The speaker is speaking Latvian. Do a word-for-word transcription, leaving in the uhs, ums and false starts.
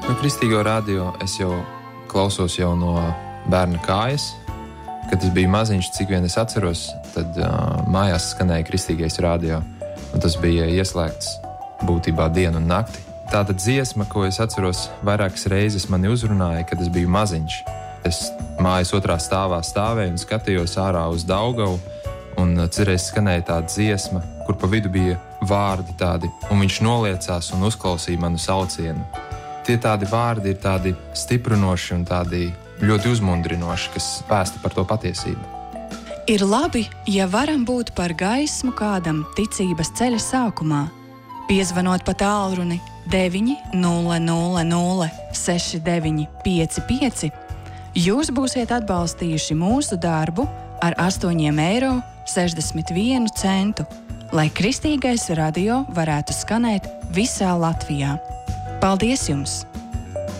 Nu, kristīgo radio es jau klausos jau no bērna kājas. Kad es biju maziņš, cik vien es atceros, tad uh, mājās skanēja kristīgais radio. Un tas bija ieslēgts būtībā dienu un nakti. Tāda dziesma, ko es atceros vairākas reizes mani uzrunāja, kad es biju maziņš. Es mājas otrā stāvā stāvēju un skatījos ārā uz Daugavu. Un cerēs skanēja tāda dziesma, kur pa vidu bija vārdi tādi. Un viņš noliecās un uzklausīja manu saucienu. Tie tādi vārdi ir tādi stiprinoši un tādi ļoti uzmundrinoši, kas vēsta par to patiesību. Ir labi, ja varam būt par gaismu kādam ticības ceļa sākumā, piezvanot pa tālruni deviņi nulle nulle nulle seši deviņi pieci pieci, jūs būsiet atbalstījuši mūsu darbu ar astoņiem eiro sešdesmit vienu centu, lai kristīgais radio varētu skanēt visā Latvijā. Paldies jums!